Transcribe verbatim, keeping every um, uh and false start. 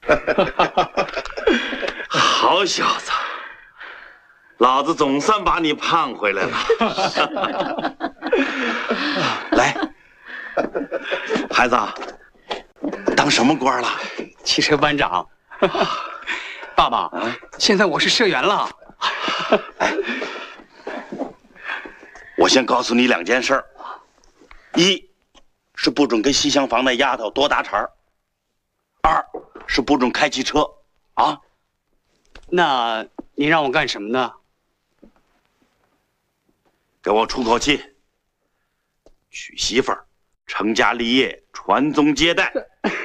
好小子，老子总算把你盼回来了。来，孩子，当什么官了？ 汽车班长。爸爸，啊、现在我是社员了。 哎，我先告诉你两件事儿：一是不准跟西厢房那丫头多搭茬儿；二是不准开汽车。啊， 那你让我干什么呢？ 给我出口气。娶媳妇儿，成家立业，传宗接代。